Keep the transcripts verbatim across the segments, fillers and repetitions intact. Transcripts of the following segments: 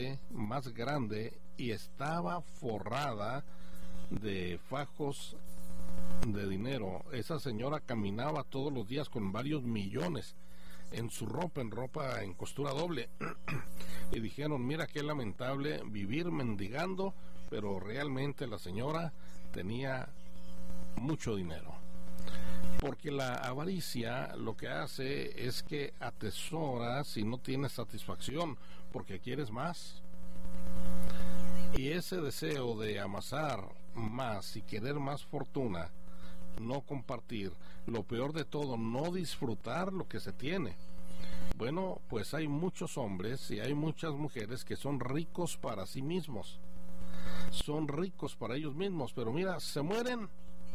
grande, más grande, y estaba forrada de fajos de dinero. Esa señora caminaba todos los días con varios millones en su ropa, en ropa en costura doble. Y dijeron, mira qué lamentable vivir mendigando, pero realmente la señora tenía mucho dinero. Porque la avaricia lo que hace es que atesoras y no tienes satisfacción, porque quieres más. Y ese deseo de amasar más y querer más fortuna, no compartir, lo peor de todo, no disfrutar lo que se tiene. Bueno, pues hay muchos hombres y hay muchas mujeres que son ricos para sí mismos. Son ricos para ellos mismos, pero mira, se mueren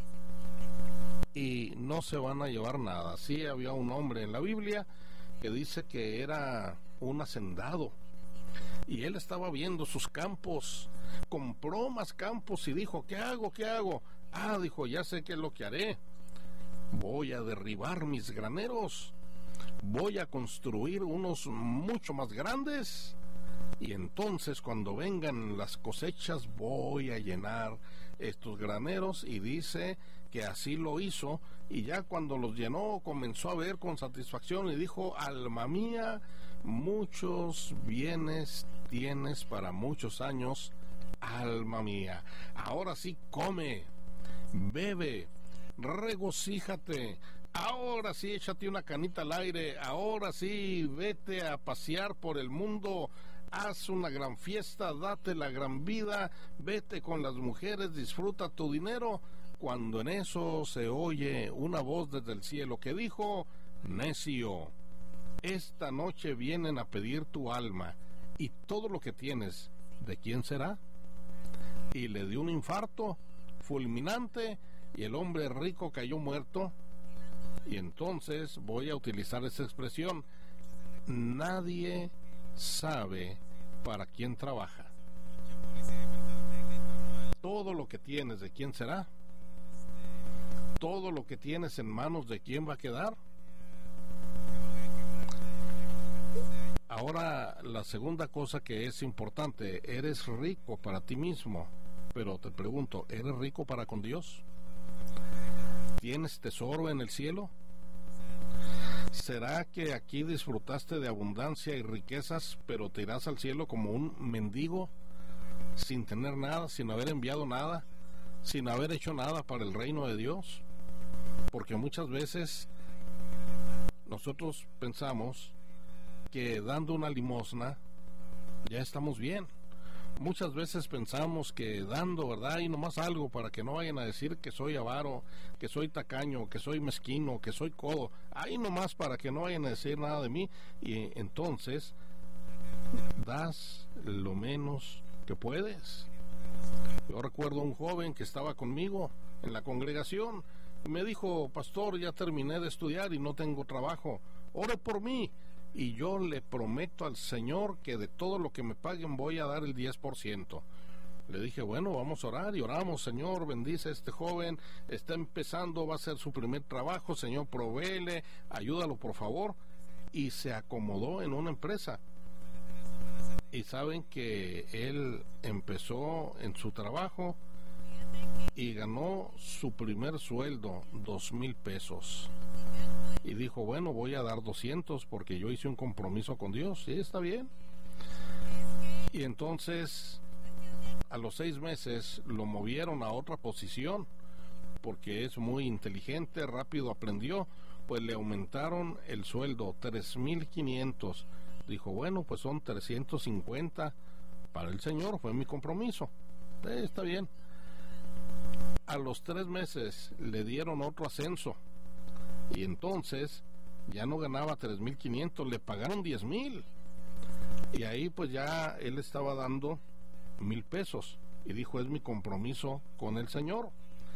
y no se van a llevar nada. Sí, había un hombre en la Biblia que dice que era un hacendado y él estaba viendo sus campos, compró más campos y dijo, ¿qué hago? ¿Qué hago? Ah, dijo, ya sé qué es lo que haré. Voy a derribar mis graneros, voy a construir unos mucho más grandes, y entonces cuando vengan las cosechas voy a llenar estos graneros. Y dice que así lo hizo, y ya cuando los llenó comenzó a ver con satisfacción y dijo, alma mía, muchos bienes tienes para muchos años, alma mía. Ahora sí come, bebe, regocíjate, ahora sí échate una canita al aire, ahora sí vete a pasear por el mundo, haz una gran fiesta, date la gran vida, vete con las mujeres, disfruta tu dinero. Cuando en eso se oye una voz desde el cielo que dijo, necio, esta noche vienen a pedir tu alma, y todo lo que tienes, ¿de quién será? Y le dio un infarto fulminante, y el hombre rico cayó muerto. Y entonces voy a utilizar esa expresión, nadie sabe para quién trabaja. Todo lo que tienes, ¿de quién será? Todo lo que tienes en manos, ¿de quién va a quedar? Ahora, la segunda cosa que es importante, eres rico para ti mismo, pero te pregunto, ¿eres rico para con Dios? ¿Tienes tesoro en el cielo? ¿Será que aquí disfrutaste de abundancia y riquezas, pero te irás al cielo como un mendigo, sin tener nada, sin haber enviado nada, sin haber hecho nada para el reino de Dios? Porque muchas veces nosotros pensamos que dando una limosna ya estamos bien. Muchas veces pensamos que dando, ¿verdad? Y nomás algo para que no vayan a decir que soy avaro, que soy tacaño, que soy mezquino, que soy codo. Ahí nomás para que no vayan a decir nada de mí. Y entonces das lo menos que puedes. Yo recuerdo un joven que estaba conmigo en la congregación y me dijo, pastor, ya terminé de estudiar y no tengo trabajo, ore por mí. Y yo le prometo al Señor que de todo lo que me paguen voy a dar el diez por ciento. Le dije, bueno, vamos a orar, y oramos. Señor, bendice a este joven, está empezando, va a ser su primer trabajo, Señor, provéele, ayúdalo por favor. Y se acomodó en una empresa. Y saben que él empezó en su trabajo y ganó su primer sueldo, dos mil pesos. Y dijo, bueno, voy a dar doscientos porque yo hice un compromiso con Dios. Sí, está bien. Y entonces, a los seis meses, lo movieron a otra posición, porque es muy inteligente, rápido aprendió, pues le aumentaron el sueldo, tres mil quinientos. Dijo, bueno, pues son trescientos cincuenta para el Señor, fue mi compromiso. Eh, está bien. A los tres meses le dieron otro ascenso. Y entonces ya no ganaba tres mil quinientos, le pagaron diez mil. Y ahí pues ya él estaba dando mil pesos. Y dijo, es mi compromiso con el Señor.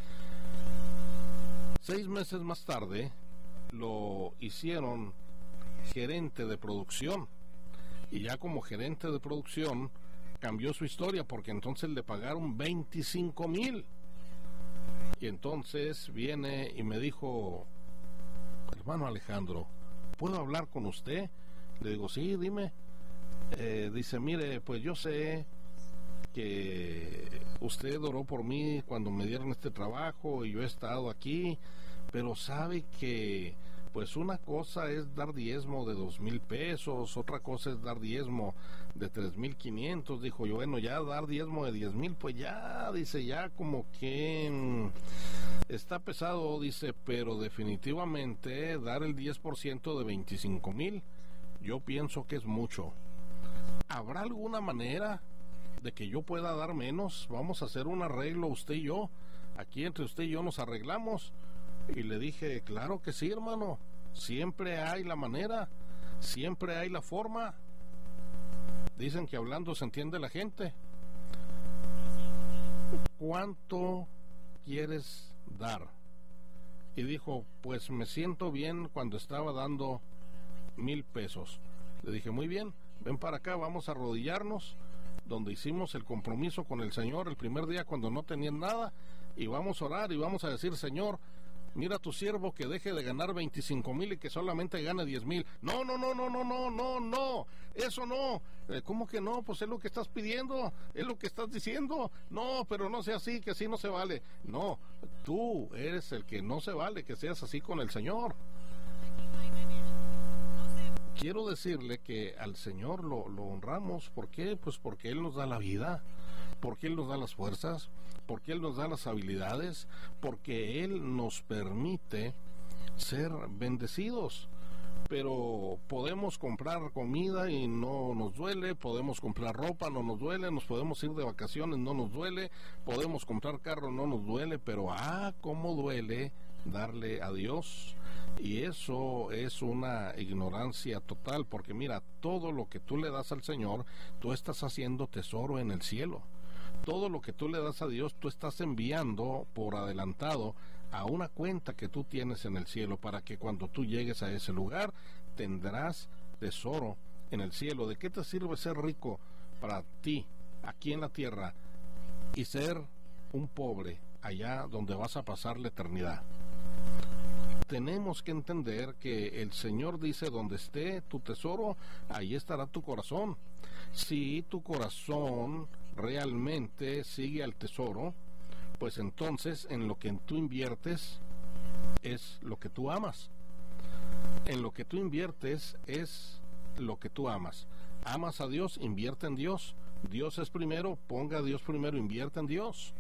Seis meses más tarde lo hicieron gerente de producción. Y ya como gerente de producción cambió su historia, porque entonces le pagaron veinticinco mil. Y entonces viene y me dijo, hermano Alejandro, ¿puedo hablar con usted? Le digo, sí, dime. eh, dice, mire, pues yo sé que usted oró por mí cuando me dieron este trabajo y yo he estado aquí, pero sabe que pues una cosa es dar diezmo de dos mil pesos, otra cosa es dar diezmo de tres mil quinientos. Dijo yo, bueno, ya dar diezmo de diez mil, pues ya, dice, ya como que mmm, está pesado, dice, pero definitivamente dar el diez por ciento de veinticinco mil, yo pienso que es mucho. ¿Habrá alguna manera de que yo pueda dar menos? Vamos a hacer un arreglo usted y yo, aquí entre usted y yo nos arreglamos. Y le dije, claro que sí, hermano, siempre hay la manera, siempre hay la forma. Dicen que hablando se entiende la gente. ¿Cuánto quieres dar? Y dijo, pues me siento bien cuando estaba dando mil pesos. Le dije, muy bien, ven para acá, vamos a arrodillarnos, donde hicimos el compromiso con el Señor el primer día cuando no tenían nada, y vamos a orar y vamos a decir, Señor, mira a tu siervo que deje de ganar veinticinco mil y que solamente gane diez mil. No, no, no, no, no, no, no, no, eso no. Eh, ¿Cómo que no? Pues es lo que estás pidiendo, es lo que estás diciendo. No, pero no sea así, que así no se vale. No, tú eres el que no se vale que seas así con el Señor. Quiero decirle que al Señor lo, lo honramos. ¿Por qué? Pues porque Él nos da la vida, porque Él nos da las fuerzas, porque Él nos da las habilidades, porque Él nos permite ser bendecidos. Pero podemos comprar comida y no nos duele, podemos comprar ropa, no nos duele, nos podemos ir de vacaciones, no nos duele, podemos comprar carro, no nos duele, pero ah, cómo duele darle a Dios. Y eso es una ignorancia total, porque mira, todo lo que tú le das al Señor, tú estás haciendo tesoro en el cielo. Todo lo que tú le das a Dios, tú estás enviando por adelantado a una cuenta que tú tienes en el cielo, para que cuando tú llegues a ese lugar, tendrás tesoro en el cielo. ¿De qué te sirve ser rico para ti, aquí en la tierra, y ser un pobre allá donde vas a pasar la eternidad? Tenemos que entender que el Señor dice, donde esté tu tesoro, ahí estará tu corazón. Si tu corazón realmente sigue al tesoro, pues entonces en lo que tú inviertes es lo que tú amas. En lo que tú inviertes es lo que tú amas. Amas a Dios, invierte en Dios. Dios es primero, ponga a Dios primero, invierte en Dios.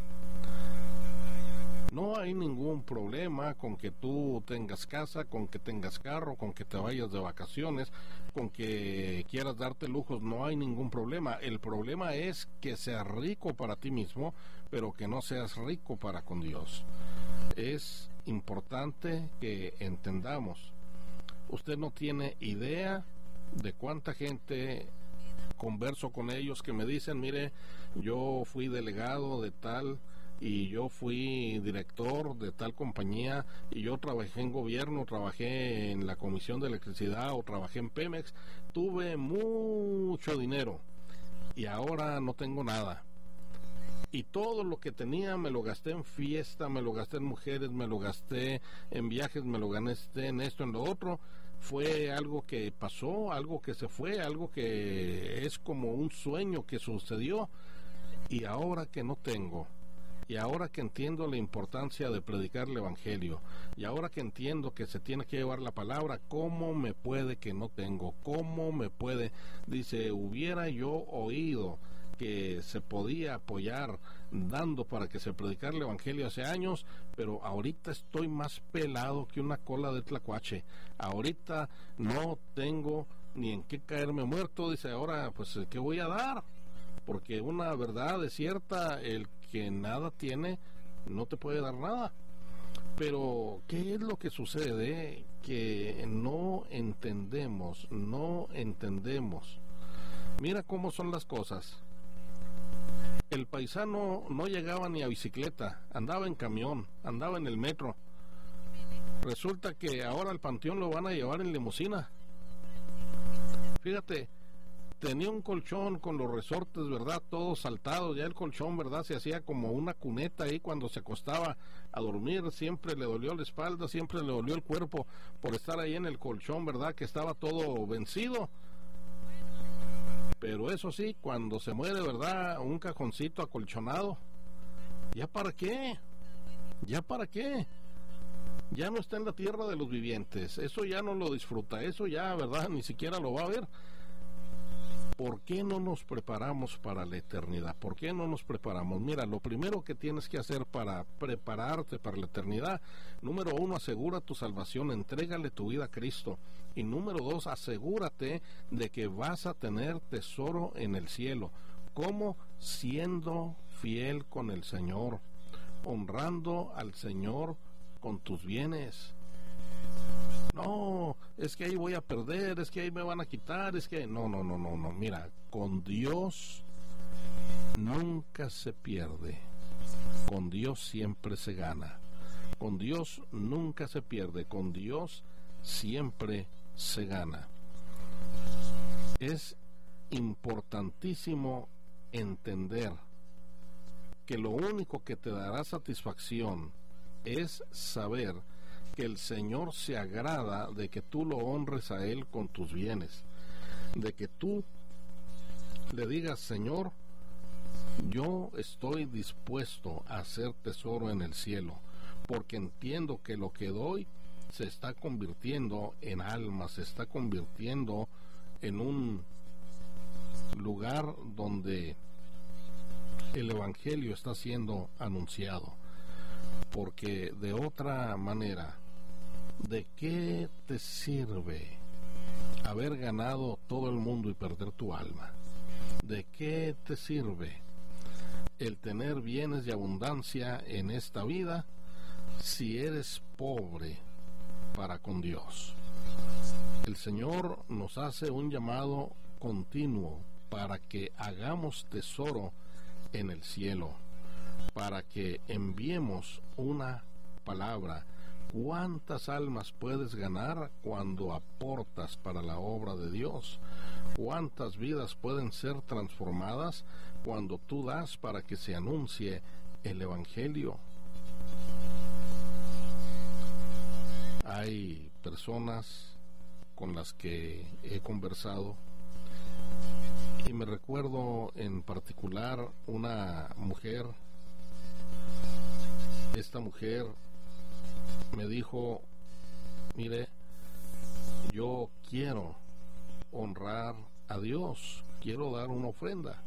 No hay ningún problema con que tú tengas casa, con que tengas carro, con que te vayas de vacaciones, con que quieras darte lujos, no hay ningún problema. El problema es que seas rico para ti mismo, pero que no seas rico para con Dios. Es importante que entendamos. Usted no tiene idea de cuánta gente converso con ellos que me dicen, mire, yo fui delegado de tal y yo fui director de tal compañía y yo trabajé en gobierno, trabajé en la Comisión de Electricidad o trabajé en Pemex, tuve mucho dinero y ahora no tengo nada. Y todo lo que tenía me lo gasté en fiesta, me lo gasté en mujeres, me lo gasté en viajes, me lo gasté en esto, en lo otro. Fue algo que pasó, algo que se fue, algo que es como un sueño que sucedió. Y ahora que no tengo, y ahora que entiendo la importancia de predicar el evangelio, y ahora que entiendo que se tiene que llevar la palabra, ¿cómo me puede que no tengo? ¿Cómo me puede? Dice, hubiera yo oído que se podía apoyar dando para que se predicara el evangelio hace años, pero ahorita estoy más pelado que una cola de tlacuache. Ahorita no tengo ni en qué caerme muerto. Dice, ahora pues ¿qué voy a dar? Porque una verdad es cierta, el que nada tiene no te puede dar nada. Pero ¿qué es lo que sucede? Que no entendemos, no entendemos. Mira cómo son las cosas. El paisano no llegaba ni a bicicleta, andaba en camión, andaba en el metro. Resulta que ahora al panteón lo van a llevar en limusina. Fíjate, tenía un colchón con los resortes, ¿verdad? Todos saltados, ya el colchón, ¿verdad? Se hacía como una cuneta ahí cuando se acostaba a dormir, siempre le dolió la espalda, siempre le dolió el cuerpo por estar ahí en el colchón, ¿verdad? Que estaba todo vencido. Pero eso sí, cuando se muere, ¿verdad? Un cajoncito acolchonado, ¿ya para qué? ¿Ya para qué? Ya no está en la tierra de los vivientes, eso ya no lo disfruta, eso ya, ¿verdad? Ni siquiera lo va a ver. ¿Por qué no nos preparamos para la eternidad? ¿Por qué no nos preparamos? Mira, lo primero que tienes que hacer para prepararte para la eternidad, número uno, asegura tu salvación, entrégale tu vida a Cristo. Y número dos, asegúrate de que vas a tener tesoro en el cielo. ¿Cómo? Siendo fiel con el Señor, honrando al Señor con tus bienes. No, es que ahí voy a perder, es que ahí me van a quitar, es que... No, no, no, no, no. Mira, con Dios nunca se pierde. Con Dios siempre se gana. Con Dios nunca se pierde. Con Dios siempre se gana. Es importantísimo entender que lo único que te dará satisfacción es saber que el Señor se agrada de que tú lo honres a Él con tus bienes, de que tú le digas: Señor, yo estoy dispuesto a hacer tesoro en el cielo, porque entiendo que lo que doy se está convirtiendo en alma, se está convirtiendo en un lugar donde el Evangelio está siendo anunciado. Porque de otra manera, ¿de qué te sirve haber ganado todo el mundo y perder tu alma? ¿De qué te sirve el tener bienes de abundancia en esta vida si eres pobre para con Dios? El Señor nos hace un llamado continuo para que hagamos tesoro en el cielo, para que enviemos una palabra. ¿Cuántas almas puedes ganar cuando aportas para la obra de Dios? ¿Cuántas vidas pueden ser transformadas cuando tú das para que se anuncie el Evangelio? Hay personas con las que he conversado y me recuerdo en particular una mujer. Esta mujer me dijo: mire, yo quiero honrar a Dios, quiero dar una ofrenda.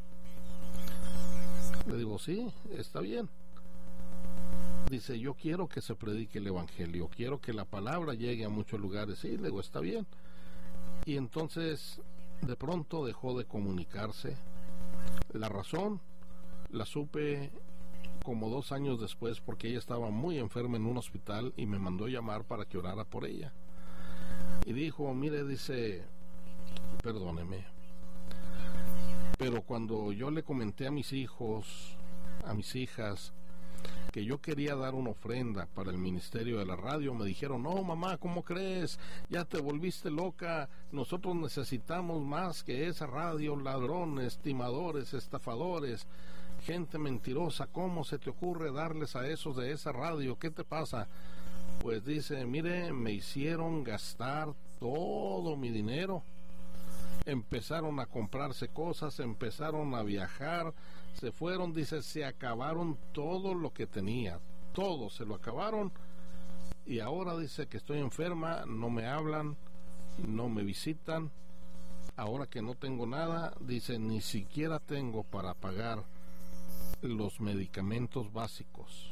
Le digo: sí, está bien. Dice: yo quiero que se predique el Evangelio, quiero que la palabra llegue a muchos lugares. Sí, le digo: está bien. Y entonces de pronto dejó de comunicarse. La razón la supe como dos años después, porque ella estaba muy enferma en un hospital y me mandó llamar para que orara por ella. Y dijo: mire, dice, perdóneme, pero cuando yo le comenté a mis hijos, a mis hijas, que yo quería dar una ofrenda para el ministerio de la radio, me dijeron: no, mamá, ¿cómo crees? Ya te volviste loca, nosotros necesitamos más que esa radio, ladrones, timadores, estafadores, gente mentirosa. ¿Cómo se te ocurre darles a esos de esa radio? ¿Qué te pasa? Pues dice: mire, me hicieron gastar todo mi dinero. Empezaron a comprarse cosas, empezaron a viajar, se fueron, dice, se acabaron todo lo que tenía, todo se lo acabaron, y ahora dice que estoy enferma, no me hablan, no me visitan, ahora que no tengo nada, dice, ni siquiera tengo para pagar los medicamentos básicos.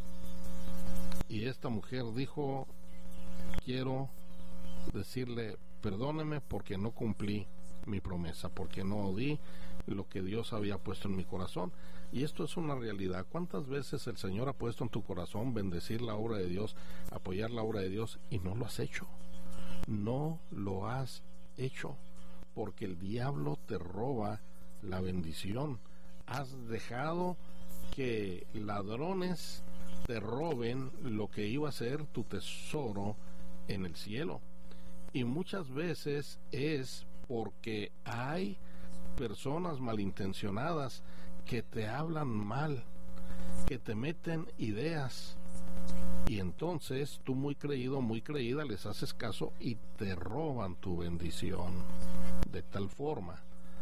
Y esta mujer dijo: quiero decirle, perdóneme porque no cumplí mi promesa, porque no di lo que Dios había puesto en mi corazón. Y esto es una realidad. ¿Cuántas veces el Señor ha puesto en tu corazón bendecir la obra de Dios, apoyar la obra de Dios, y no lo has hecho? No lo has hecho, porque el diablo te roba la bendición. Has dejado que ladrones te roben lo que iba a ser tu tesoro en el cielo. Y muchas veces es porque hay personas malintencionadas que te hablan mal, que te meten ideas, y entonces tú, muy creído, muy creída, les haces caso y te roban tu bendición, de tal forma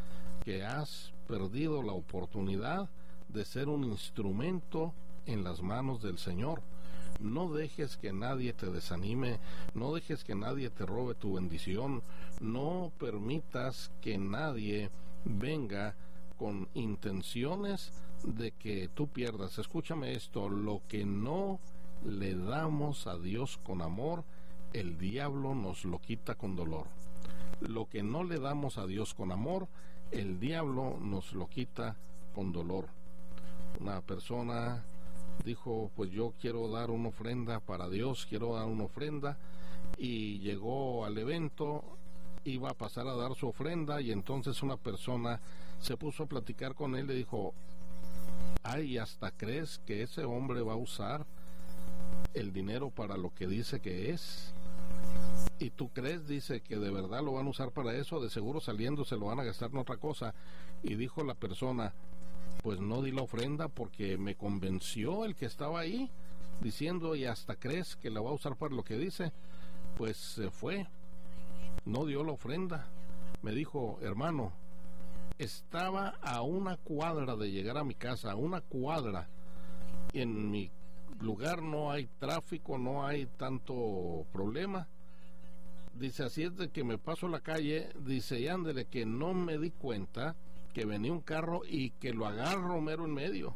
que has perdido la oportunidad de ser un instrumento en las manos del Señor. No dejes que nadie te desanime, no dejes que nadie te robe tu bendición, no permitas que nadie venga con intenciones de que tú pierdas. Escúchame esto, lo que no le damos a Dios con amor, el diablo nos lo quita con dolor. Lo que no le damos a Dios con amor, el diablo nos lo quita con dolor. Una persona dijo, pues yo quiero dar una ofrenda para Dios, quiero dar una ofrenda, y llegó al evento, iba a pasar a dar su ofrenda, y entonces una persona se puso a platicar con él, le dijo, ay, ¿hasta crees que ese hombre va a usar el dinero para lo que dice que es? ¿Y tú crees, dice, que de verdad lo van a usar para eso? De seguro saliendo se lo van a gastar en otra cosa. Y dijo la persona, pues no di la ofrenda porque me convenció el que estaba ahí, diciendo, ¿y hasta crees que la va a usar para lo que dice? Pues se fue, no dio la ofrenda. Me dijo, hermano, estaba a una cuadra de llegar a mi casa, a una cuadra. En mi lugar no hay tráfico, no hay tanto problema. Dice, así es de que me paso la calle, dice, y ándele, que no me di cuenta que venía un carro y que lo agarro mero en medio.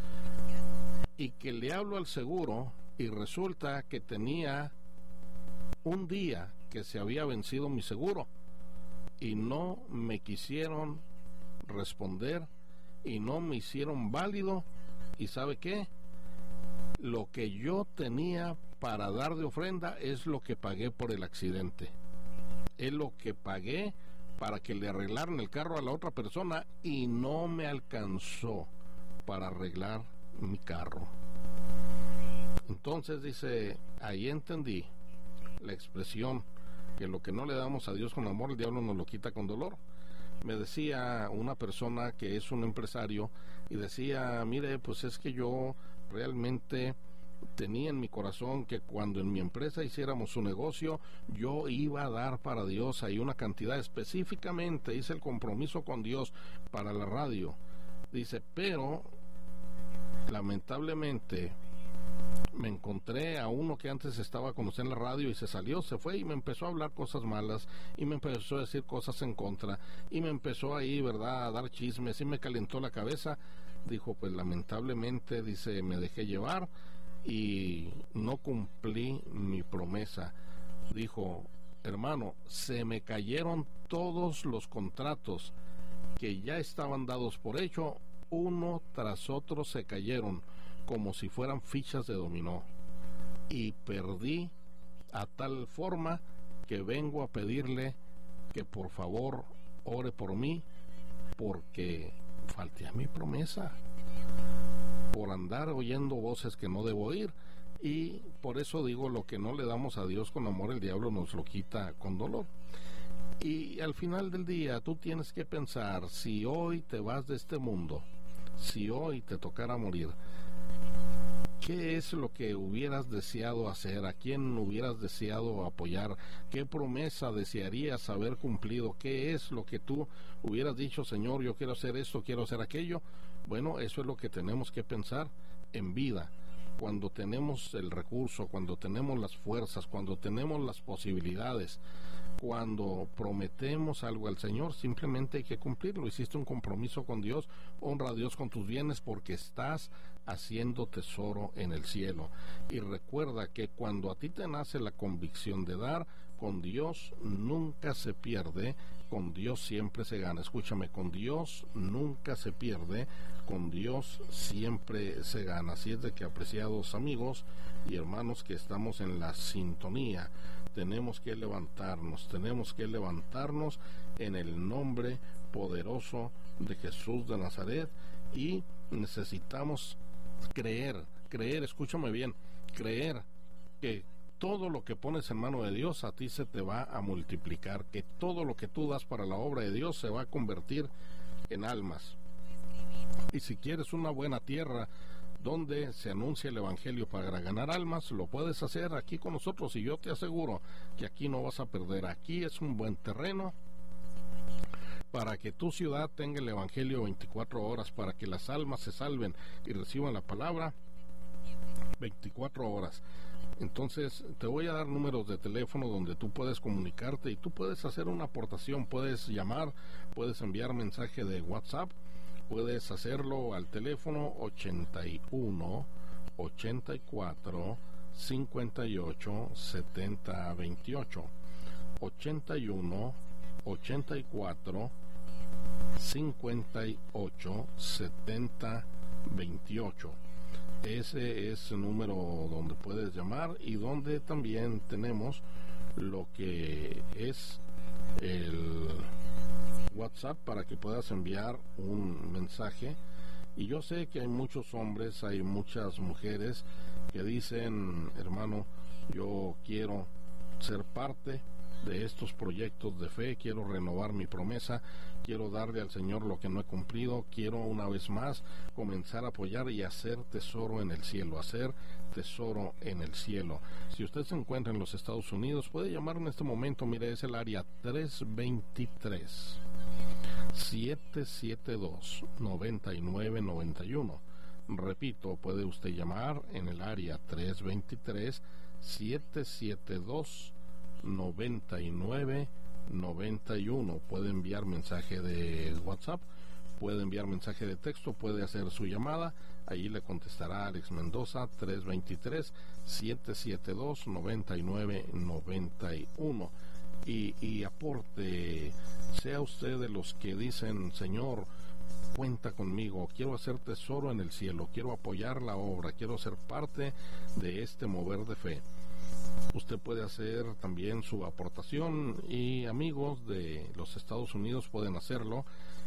Y que le hablo al seguro y resulta que tenía un día que se había vencido mi seguro y no me quisieron responder y no me hicieron válido. ¿Y sabe qué? Lo que yo tenía para dar de ofrenda es lo que pagué por el accidente. Es lo que pagué para que le arreglaran el carro a la otra persona y no me alcanzó para arreglar mi carro. Entonces dice, ahí entendí la expresión que lo que no le damos a Dios con amor, el diablo nos lo quita con dolor. Me decía una persona que es un empresario y decía, mire, pues es que yo realmente tenía en mi corazón que cuando en mi empresa hiciéramos un negocio, yo iba a dar para Dios ahí una cantidad, específicamente hice el compromiso con Dios para la radio. Dice, pero lamentablemente me encontré a uno que antes estaba con usted en la radio y se salió, se fue y me empezó a hablar cosas malas y me empezó a decir cosas en contra y me empezó ahí, ¿verdad?, a dar chismes y me calentó la cabeza. Dijo, pues lamentablemente, dice, me dejé llevar y no cumplí mi promesa. Dijo, hermano, se me cayeron todos los contratos que ya estaban dados por hecho, uno tras otro se cayeron como si fueran fichas de dominó y perdí a tal forma que vengo a pedirle que por favor ore por mí porque falté a mi promesa por andar oyendo voces que no debo oír. Y por eso digo, lo que no le damos a Dios con amor, el diablo nos lo quita con dolor. Y al final del día tú tienes que pensar, si hoy te vas de este mundo, si hoy te tocara morir, ¿qué es lo que hubieras deseado hacer? ¿A quién hubieras deseado apoyar? ¿Qué promesa desearías haber cumplido? ¿Qué es lo que tú hubieras dicho, Señor, yo quiero hacer esto, quiero hacer aquello? Bueno, eso es lo que tenemos que pensar en vida. Cuando tenemos el recurso, cuando tenemos las fuerzas, cuando tenemos las posibilidades, cuando prometemos algo al Señor, simplemente hay que cumplirlo. Hiciste un compromiso con Dios, honra a Dios con tus bienes porque estás haciendo tesoro en el cielo. Y recuerda que cuando a ti te nace la convicción de dar, con Dios nunca se pierde, con Dios siempre se gana. Escúchame, con Dios nunca se pierde, con Dios siempre se gana. Así es de que, apreciados amigos y hermanos que estamos en la sintonía, tenemos que levantarnos, tenemos que levantarnos en el nombre poderoso de Jesús de Nazaret y necesitamos creer, creer, escúchame bien, creer que todo lo que pones en mano de Dios a ti se te va a multiplicar, que todo lo que tú das para la obra de Dios se va a convertir en almas. Y si quieres una buena tierra donde se anuncia el evangelio para ganar almas, lo puedes hacer aquí con nosotros y yo te aseguro que aquí no vas a perder. Aquí es un buen terreno, para que tu ciudad tenga el Evangelio veinticuatro horas, para que las almas se salven y reciban la palabra veinticuatro horas. Entonces te voy a dar números de teléfono donde tú puedes comunicarte y tú puedes hacer una aportación, puedes llamar, puedes enviar mensaje de WhatsApp, puedes hacerlo al teléfono ochenta y uno, ochenta y cuatro, cincuenta y ocho, setenta, veintiocho, ochenta y uno, ochenta y cuatro, cincuenta y ocho, setenta, veintiocho. Ese es el número donde puedes llamar y donde también tenemos lo que es el WhatsApp para que puedas enviar un mensaje. Y yo sé que hay muchos hombres, hay muchas mujeres que dicen, hermano, yo quiero ser parte de estos proyectos de fe, quiero renovar mi promesa, quiero darle al Señor lo que no he cumplido, quiero una vez más comenzar a apoyar y hacer tesoro en el cielo, hacer tesoro en el cielo. Si usted se encuentra en los Estados Unidos, puede llamar en este momento, mire, es el área tres veintitrés, siete siete dos, nueve nueve nueve uno. Repito, puede usted llamar en el área tres veintitrés, siete siete dos, nueve nueve nueve uno. Puede enviar mensaje de WhatsApp, puede enviar mensaje de texto, puede hacer su llamada. Ahí le contestará Alex Mendoza, tres veintitrés, siete siete dos, nueve nueve nueve uno. Y, y aporte, sea usted de los que dicen, Señor, cuenta conmigo, quiero hacer tesoro en el cielo, quiero apoyar la obra, quiero ser parte de este mover de fe. Usted puede hacer también su aportación y amigos de los Estados Unidos pueden hacerlo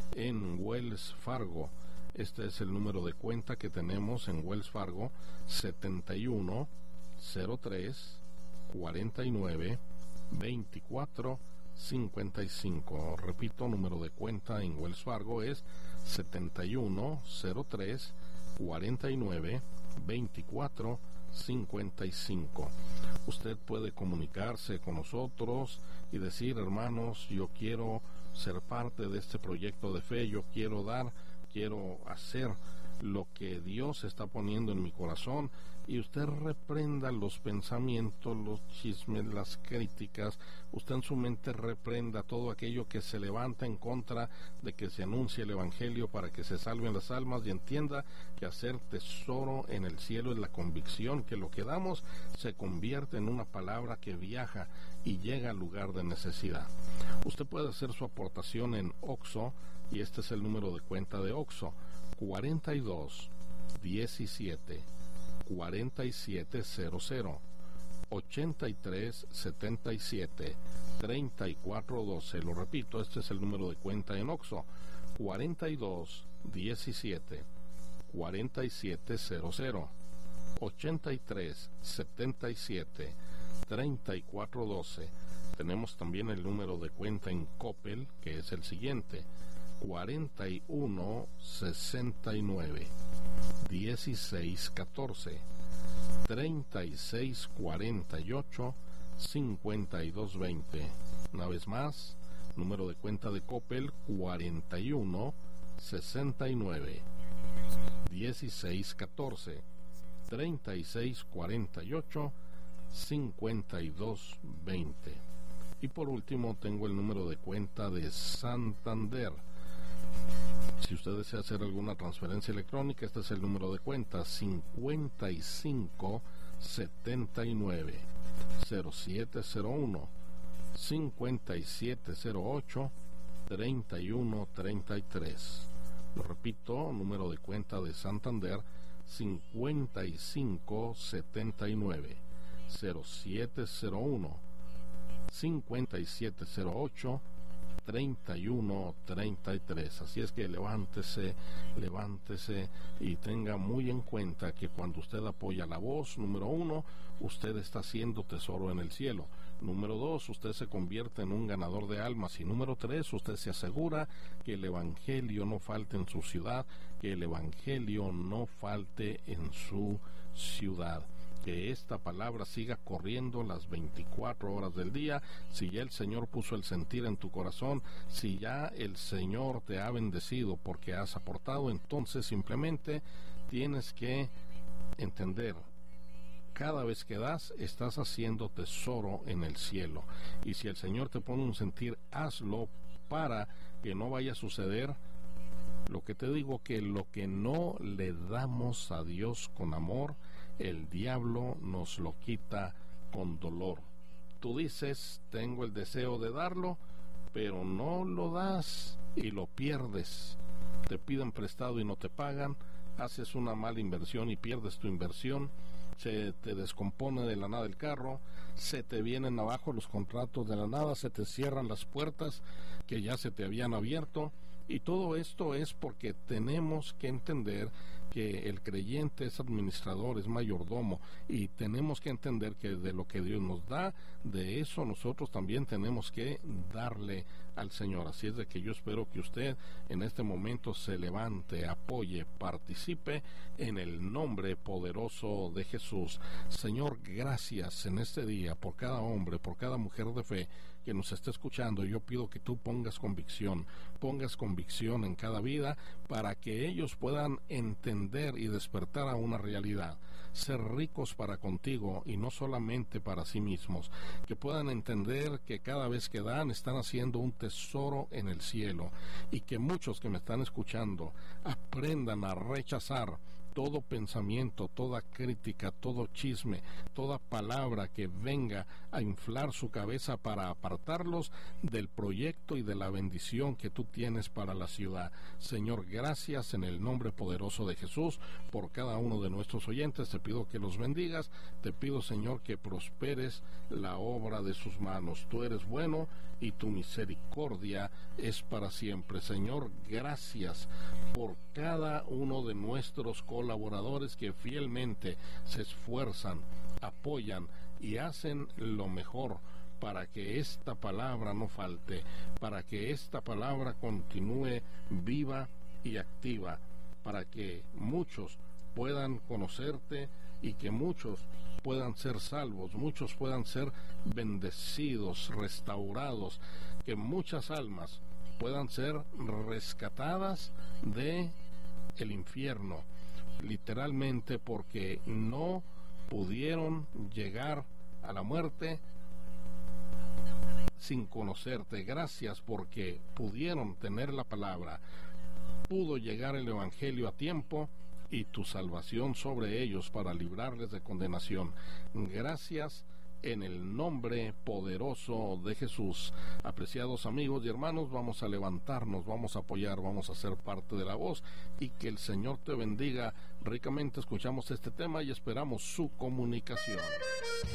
en Wells Fargo. Este es el número de cuenta que tenemos en Wells Fargo, setenta y uno, cero tres, cuarenta y nueve, veinticuatro, cincuenta y cinco. Repito, número de cuenta en Wells Fargo es setenta y uno, cero tres, cuarenta y nueve, veinticuatro, cincuenta y cinco. Usted puede comunicarse con nosotros y decir, hermanos, yo quiero ser parte de este proyecto de fe, yo quiero dar, quiero hacer lo que Dios está poniendo en mi corazón, y usted reprenda los pensamientos, los chismes, las críticas. Usted en su mente reprenda todo aquello que se levanta en contra de que se anuncie el Evangelio para que se salven las almas, y entienda que hacer tesoro en el cielo es la convicción que lo que damos se convierte en una palabra que viaja y llega al lugar de necesidad. Usted puede hacer su aportación en Oxxo, y este es el número de cuenta de Oxxo, cuarenta y dos, diecisiete, cuarenta y siete cero cero, ochenta y tres, setenta y siete, treinta y cuatro doce. Lo repito, este es el número de cuenta en Oxxo, cuarenta y dos, diecisiete, cuarenta y siete cero cero, ochenta y tres, setenta y siete, treinta y cuatro doce. Tenemos también el número de cuenta en Coppel, que es el siguiente, cuarenta y uno, sesenta y nueve, dieciséis catorce, treinta y seis cuarenta y ocho, cincuenta y dos veinte. Una vez más, número de cuenta de Coppel, cuarenta y uno, sesenta y nueve, dieciséis catorce, treinta y seis cuarenta y ocho, cincuenta y dos veinte. Y por último tengo el número de cuenta de Santander. Si usted desea hacer alguna transferencia electrónica, este es el número de cuenta, cincuenta y cinco, setenta y nueve, cero siete cero uno, cincuenta y siete cero ocho, treinta y uno treinta y tres. Lo repito, número de cuenta de Santander, cincuenta y cinco, setenta y nueve, cero siete cero uno, cincuenta y siete cero ocho, treinta y uno treinta y tres. Así es que levántese, levántese y tenga muy en cuenta que cuando usted apoya la voz, número uno, usted está haciendo tesoro en el cielo. Número dos, usted se convierte en un ganador de almas. Y número tres, usted se asegura que el Evangelio no falte en su ciudad, que el Evangelio no falte en su ciudad. que esta palabra siga corriendo las veinticuatro horas del día. Si ya el Señor puso el sentir en tu corazón, si ya el Señor te ha bendecido porque has aportado, entonces simplemente tienes que entender: cada vez que das, estás haciendo tesoro en el cielo. Y si el Señor te pone un sentir, hazlo para que no vaya a suceder lo que te digo, que lo que no le damos a Dios con amor, el diablo nos lo quita con dolor. Tú dices, tengo el deseo de darlo, pero no lo das y lo pierdes. Te piden prestado y no te pagan, haces una mala inversión y pierdes tu inversión, se te descompone de la nada el carro, se te vienen abajo los contratos de la nada, se te cierran las puertas que ya se te habían abierto. Y todo esto es porque tenemos que entender que el creyente es administrador, es mayordomo, y tenemos que entender que de lo que Dios nos da, de eso nosotros también tenemos que darle al Señor. Así es de que yo espero que usted en este momento se levante, apoye, participe en el nombre poderoso de Jesús. Señor, gracias en este día por cada hombre, por cada mujer de fe que nos está escuchando. Yo pido que tú pongas convicción, pongas convicción en cada vida para que ellos puedan entender y despertar a una realidad, ser ricos para contigo y no solamente para sí mismos, que puedan entender que cada vez que dan están haciendo un tesoro en el cielo, y que muchos que me están escuchando aprendan a rechazar todo pensamiento, toda crítica, todo chisme, toda palabra que venga a inflar su cabeza para apartarlos del proyecto y de la bendición que tú tienes para la ciudad. Señor, gracias en el nombre poderoso de Jesús por cada uno de nuestros oyentes. Te pido que los bendigas, te pido, Señor, que prosperes la obra de sus manos. Tú eres bueno y tu misericordia es para siempre. Señor, gracias por cada uno de nuestros colaboradores que fielmente se esfuerzan, apoyan y hacen lo mejor para que esta palabra no falte, para que esta palabra continúe viva y activa, para que muchos puedan conocerte y que muchos puedan ser salvos, muchos puedan ser bendecidos, restaurados, que muchas almas puedan ser rescatadas de el infierno, literalmente, porque no pudieron llegar a la muerte sin conocerte. Gracias porque pudieron tener la palabra, pudo llegar el evangelio a tiempo y tu salvación sobre ellos para librarles de condenación. Gracias en el nombre poderoso de Jesús. Apreciados amigos y hermanos, vamos a levantarnos, vamos a apoyar, vamos a ser parte de la voz, y que el Señor te bendiga ricamente. Escuchamos este tema y esperamos su comunicación.